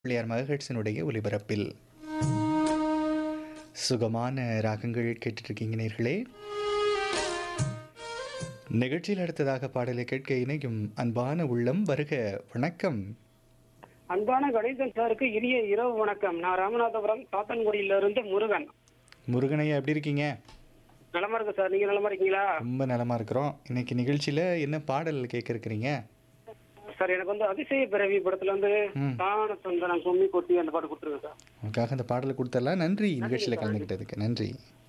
பிள்ளையார் மகஹெட்ஸினுடைய ஒலிபரப்பில் சுகமான ராகங்கள் கேட்டுட்ருக்கீங்க நேர்களே. நிகழ்ச்சியில் அடுத்ததாக பாடலை கேட்க இணையும் அன்பான உள்ளம் வருக. வணக்கம். அன்பான கணேசன் சாருக்கு இனிய இரவு வணக்கம். நான் ராமநாதபுரம் சாத்தன்குடியிலிருந்து முருகன். முருகனையா, எப்படி இருக்கீங்க? நலமா இருக்கு சார், நீங்க நலமா இருக்கீங்களா? ரொம்ப நலமா இருக்கிறோம். இன்னைக்கு நிகழ்ச்சியில் என்ன பாடல் கேட்க இருக்கிறீங்க? சார் எனக்கு வந்து அதிசய பிறவி படத்துல வந்து தான சந்தனம் கும்மி கொட்டி அந்த பாட்டு கொடுத்துருங்க சார். உங்களுக்காக அந்த பாடலை கொடுத்துடலாம். நன்றி நிகழ்ச்சியில் கலந்துக்கிட்டதுக்கு. நன்றி.